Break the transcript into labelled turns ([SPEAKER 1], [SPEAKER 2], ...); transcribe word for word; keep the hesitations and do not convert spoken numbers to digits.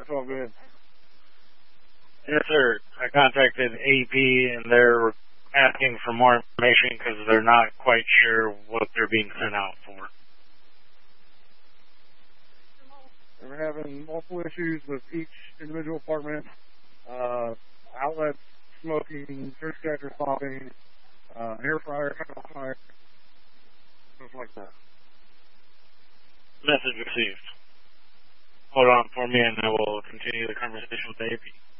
[SPEAKER 1] That's all good.
[SPEAKER 2] Yes, sir. I contacted A P and they're asking for more information because they're not quite sure what they're being sent out for.
[SPEAKER 1] We're having multiple issues with each individual apartment. Uh, outlets smoking, surge detectors popping, uh, air fryer, fire, stuff like that.
[SPEAKER 2] Message received. Hold on for me and I will continue the conversation with A P.